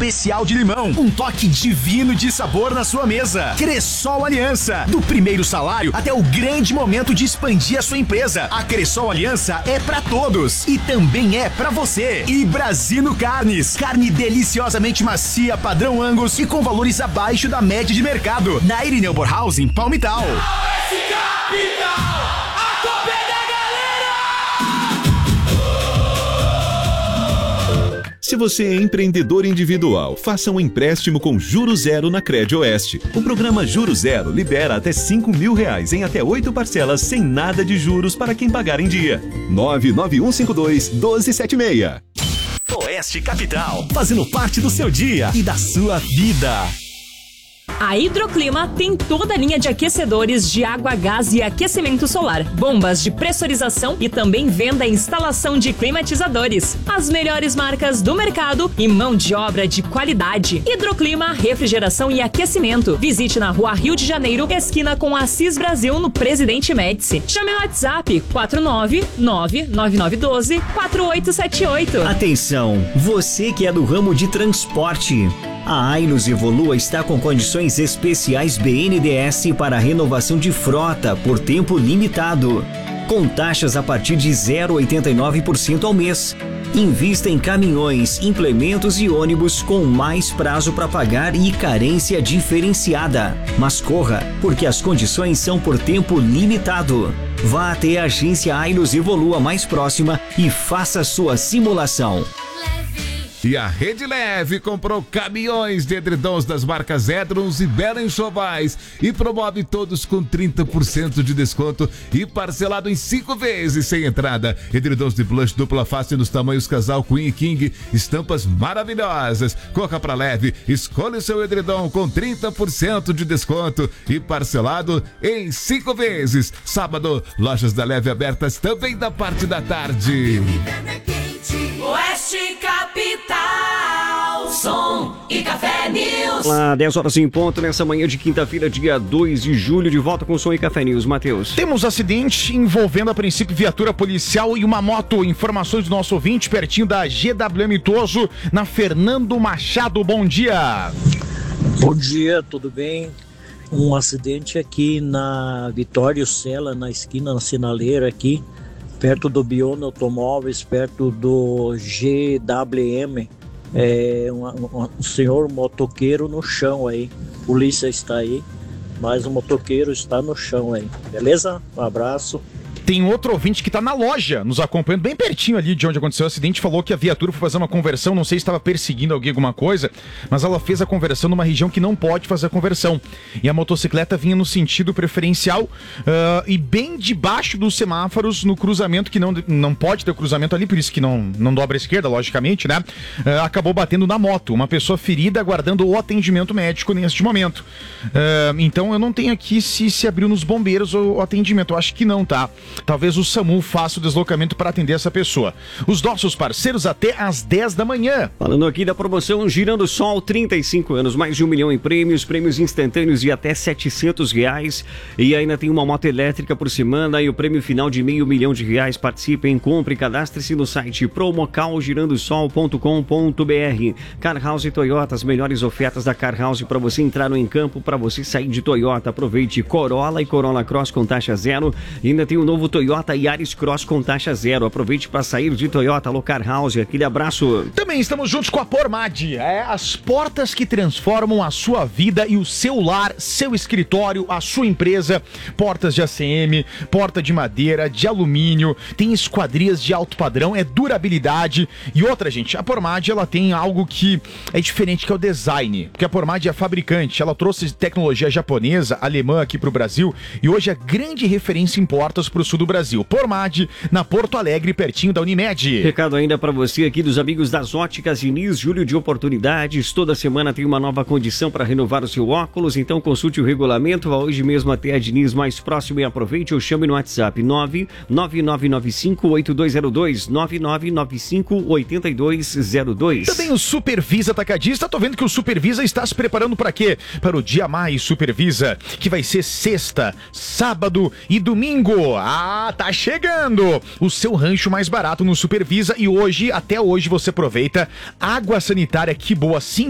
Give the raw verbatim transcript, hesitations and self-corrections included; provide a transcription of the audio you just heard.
especial de limão. Um toque divino de sabor na sua mesa. Cressol Aliança. Do primeiro salário até o grande momento de expandir a sua empresa. A Cressol Aliança é pra todos e também é pra você. E Brasino Carnes. Carne deliciosamente macia, padrão Angus e com valores abaixo da média de mercado. Na Irineu Borhaus, em Palmital. Se você é empreendedor individual, faça um empréstimo com juros zero na CredOeste. O programa Juro Zero libera até cinco mil reais em até oito parcelas sem nada de juros para quem pagar em dia. nove nove um cinco dois, um dois sete seis. Oeste Capital, fazendo parte do seu dia e da sua vida. A Hidroclima tem toda a linha de aquecedores de água, gás e aquecimento solar, bombas de pressurização e também venda e instalação de climatizadores. As melhores marcas do mercado e mão de obra de qualidade. Hidroclima, refrigeração e aquecimento. Visite na Rua Rio de Janeiro, esquina com Assis Brasil, no Presidente Médici. Chame o WhatsApp quatro nove nove nove nove um dois quatro oito sete oito. Atenção, você que é do ramo de transporte. A Ainos Evolua está com condições especiais B N D E S para renovação de frota por tempo limitado, com taxas a partir de zero vírgula oitenta e nove por cento ao mês. Invista em caminhões, implementos e ônibus com mais prazo para pagar e carência diferenciada. Mas corra, porque as condições são por tempo limitado. Vá até a agência Ainos Evolua mais próxima e faça sua simulação. E a Rede Leve comprou caminhões de edredons das marcas Edrons e Bela Enxovais e promove todos com trinta por cento de desconto e parcelado em cinco vezes sem entrada. Edredons de plush dupla face nos tamanhos casal Queen e King, estampas maravilhosas. Corra pra Leve, escolha o seu edredom com trinta por cento de desconto e parcelado em cinco vezes. Sábado, lojas da Leve abertas também da parte da tarde. Oeste Capital, som e café news. Olá, dez horas em ponto nessa manhã de quinta-feira, dia dois de julho, de volta com som e café news. Matheus. Temos acidente envolvendo a princípio viatura policial e uma moto. Informações do nosso ouvinte pertinho da G W M Toso, na Fernando Machado. Bom dia. Bom dia, tudo bem? Um acidente aqui na Vitório Sela, na esquina, na sinaleira aqui, perto do Bione Automóveis, perto do G W M, é, um, um senhor motoqueiro no chão aí, polícia está aí, mas o motoqueiro está no chão aí, beleza? Um abraço. Tem outro ouvinte que está na loja, nos acompanhando bem pertinho ali de onde aconteceu o acidente, falou que a viatura foi fazer uma conversão, não sei se estava perseguindo alguém, alguma coisa, mas ela fez a conversão numa região que não pode fazer a conversão. E a motocicleta vinha no sentido preferencial uh, e bem debaixo dos semáforos, no cruzamento, que não, não pode ter cruzamento ali, por isso que não, não dobra a esquerda, logicamente, né? Uh, acabou batendo na moto, uma pessoa ferida aguardando o atendimento médico neste momento. Uh, então eu não tenho aqui se se abriu nos bombeiros o, o atendimento, eu acho que não, tá? Talvez o SAMU faça o deslocamento para atender essa pessoa. Os nossos parceiros até às dez da manhã. Falando aqui da promoção Girando Sol, trinta e cinco anos, mais de um milhão em prêmios, prêmios instantâneos de até setecentos reais. E ainda tem uma moto elétrica por semana e o prêmio final de meio milhão de reais. Participem, compre, cadastre-se no site promocal girando sol ponto com ponto b r. Car House e Toyota, as melhores ofertas da Car House para você entrar no em campo, para você sair de Toyota. Aproveite Corolla e Corolla Cross com taxa zero. E ainda tem o novo Toyota Yaris Cross com taxa zero. Aproveite para sair de Toyota. Alô, Car House, aquele abraço. Também estamos juntos com a Pormad, é as portas que transformam a sua vida e o seu lar, seu escritório, a sua empresa. Portas de A C M, porta de madeira, de alumínio, tem esquadrias de alto padrão, é durabilidade. E outra, gente, a Pormad, ela tem algo que é diferente, que é o design, porque a Pormad é a fabricante, ela trouxe tecnologia japonesa, alemã aqui pro Brasil e hoje é grande referência em portas pro sul do Brasil. Pormad, na Porto Alegre, pertinho da Unimed. Recado ainda para você aqui dos amigos das Óticas Diniz, julho de oportunidades. Toda semana tem uma nova condição para renovar o seu óculos, então consulte o regulamento. Vá hoje mesmo até a Diniz mais próximo e aproveite ou chame no WhatsApp nove nove nove nove cinco oito dois zero dois, nove nove nove cinco oito dois zero dois. Também o Supervisa Atacadista. Tô vendo que o Supervisa está se preparando para quê? Para o Dia Mais Supervisa, que vai ser sexta, sábado e domingo. Ah, tá chegando o seu rancho mais barato no Supervisa e hoje, até hoje, você aproveita água sanitária Que Boa cinco